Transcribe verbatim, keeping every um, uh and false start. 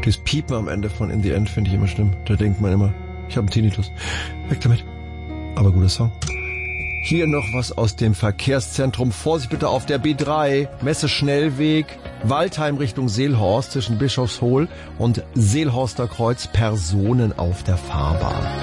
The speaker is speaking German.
Dieses Piepen am Ende von In the End finde ich immer schlimm. Da denkt man immer, ich habe einen Tinnitus. Weg damit. Aber guter Song. Hier noch was aus dem Verkehrszentrum. Vorsicht bitte auf der B drei. Messe-Schnellweg. Waldheim Richtung Seelhorst zwischen Bischofshohl und Seelhorster Kreuz. Personen auf der Fahrbahn.